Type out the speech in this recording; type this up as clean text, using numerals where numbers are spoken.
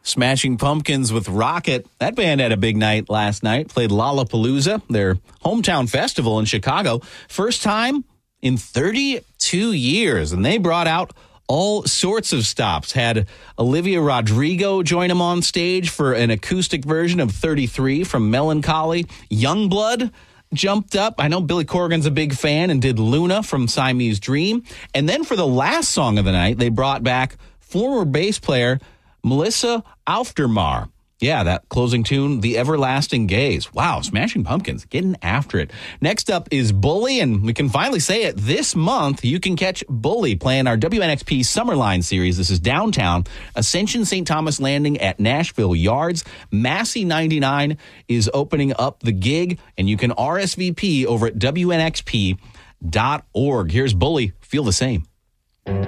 Smashing Pumpkins with Rocket. That band had a big night last night. Played Lollapalooza, their hometown festival in Chicago. First time in 32 years. And they brought out all sorts of stops. Had Olivia Rodrigo join them on stage for an acoustic version of 33 from Melancholy. Youngblood jumped up. I know Billy Corgan's a big fan and did Luna from Siamese Dream. And then for the last song of the night, they brought back former bass player Melissa Aufdermar. Yeah, that closing tune, The Everlasting Gaze. Wow, Smashing Pumpkins, getting after it. Next up is Bully, and we can finally say it. This month, you can catch Bully playing our WNXP Summerline series. This is downtown, Ascension St. Thomas Landing at Nashville Yards. Massey 99 is opening up the gig, and you can RSVP over at WNXP.org. Here's Bully, Feel the Same.